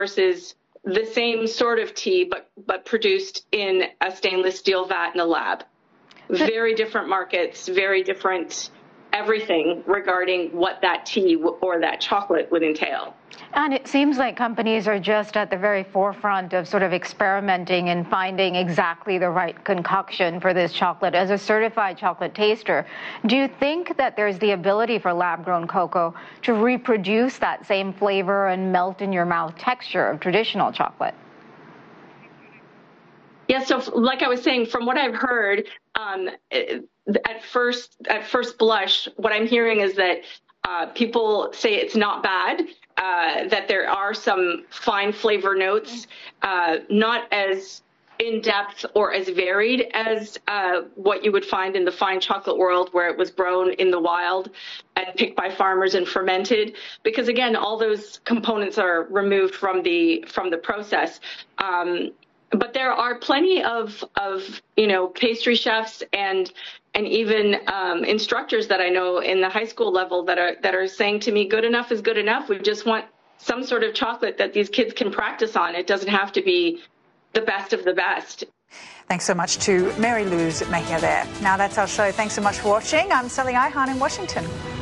versus the same sort of tea, but produced in a stainless steel vat in a lab. Very different markets, very different everything regarding what that tea or that chocolate would entail. And it seems like companies are just at the very forefront of sort of experimenting and finding exactly the right concoction for this chocolate. As a certified chocolate taster, do you think that there's the ability for lab-grown cocoa to reproduce that same flavor and melt-in-your-mouth texture of traditional chocolate? Yeah, so like I was saying, from what I've heard, at first blush, what I'm hearing is that people say it's not bad, that there are some fine flavor notes, not as in-depth or as varied as what you would find in the fine chocolate world, where it was grown in the wild and picked by farmers and fermented, because again, all those components are removed from the process. But there are plenty of pastry chefs and even instructors that I know in the high school level that are saying to me, good enough is good enough. We just want some sort of chocolate that these kids can practice on. It doesn't have to be the best of the best. Thanks so much to Mary Luz Mejia there. Now that's our show. Thanks so much for watching. I'm Sally Ihan in Washington.